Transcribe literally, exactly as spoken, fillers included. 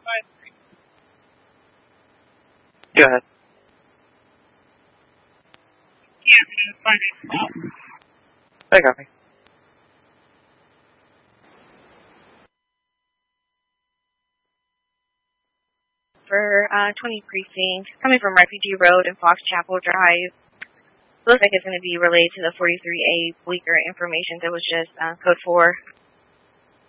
Go ahead. I got me. For uh, twenty precinct, coming from Refugee Road and Fox Chapel Drive. Looks like it's going to be related to the forty-three A Bleecker information that was just uh, code four.